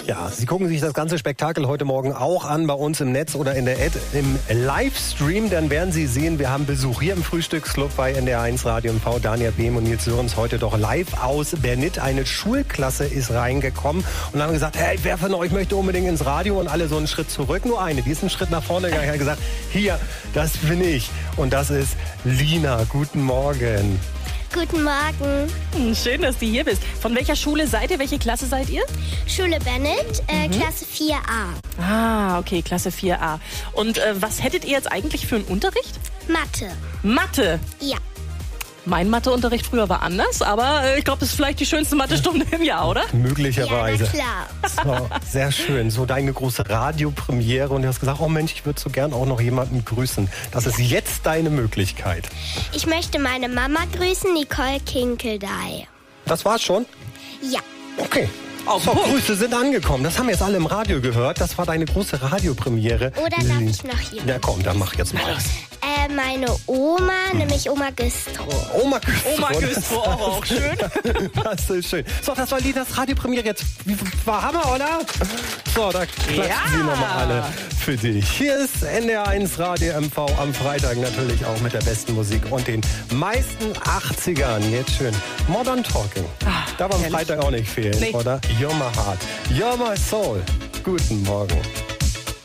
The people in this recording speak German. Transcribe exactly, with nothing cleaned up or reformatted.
Ja, Sie gucken sich das ganze Spektakel heute Morgen auch an bei uns im Netz oder in der Ad im Livestream. Dann werden Sie sehen, wir haben Besuch hier im Frühstücksclub bei N D R eins Radio und V. Dania Behm und Nils Sörens heute doch live aus Bernit. Eine Schulklasse ist reingekommen und haben gesagt, hey, wer von euch möchte unbedingt ins Radio? Und alle so einen Schritt zurück. Nur eine, die ist einen Schritt nach vorne gegangen und hat gesagt, hier, das bin ich. Und das ist Lina. Guten Morgen. Guten Morgen. Schön, dass du hier bist. Von welcher Schule seid ihr? Welche Klasse seid ihr? Schule Bernit, äh, mhm. Klasse vier a. Ah, okay, Klasse vier a. Und äh, was hättet ihr jetzt eigentlich für einen Unterricht? Mathe. Mathe? Ja. Mein Matheunterricht früher war anders, aber äh, ich glaube, das ist vielleicht die schönste Mathestunde im Jahr, oder? Möglicherweise. Ja, na klar. So, sehr schön. So deine große Radiopremiere und du hast gesagt, oh Mensch, ich würde so gern auch noch jemanden grüßen. Das ist jetzt deine Möglichkeit. Ich möchte meine Mama grüßen, Nicole Kinkeldey. Das war's schon? Ja. Okay. Auf So, Punkt. Grüße sind angekommen. Das haben jetzt alle im Radio gehört. Das war deine große Radiopremiere. Oder darf ich noch jemanden? Ja, komm, dann mach jetzt mal. Äh, meine Oma, nämlich Oma Güstrow. Oma Güstrow. Oma Güstrow, auch, auch schön. Das ist schön. So, das war Linas Radiopremiere jetzt. War Hammer, oder? So, da klatschen Ja. sie nochmal alle für dich. Hier ist N D R eins Radio M V am Freitag natürlich auch mit der besten Musik und den meisten achtzigern. Jetzt schön. Modern Talking. Ach, Darf am herrlich. Freitag auch nicht fehlen, Nee. oder? You're my heart. You're my soul. Guten Morgen.